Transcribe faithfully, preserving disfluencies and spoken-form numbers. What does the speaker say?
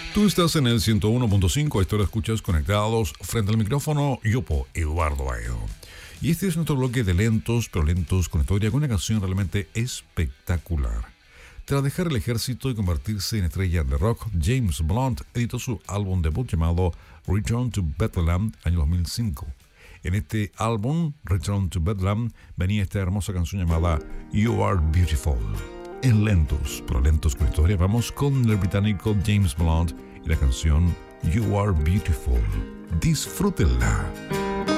Tú estás en el ciento uno punto cinco, esto lo escuchas conectados frente al micrófono, yo po Eduardo Baedo. Y este es nuestro bloque de lentos, pero lentos con historia, con una canción realmente espectacular. Tras dejar el ejército y convertirse en estrella de rock, James Blunt editó su álbum debut llamado Return to Bethlehem, año dos mil cinco. En este álbum, Return to Bethlehem, venía esta hermosa canción llamada You Are Beautiful. En lentos, pero lentos con historia, vamos con el británico James Blunt y la canción You Are Beautiful. Disfrútenla.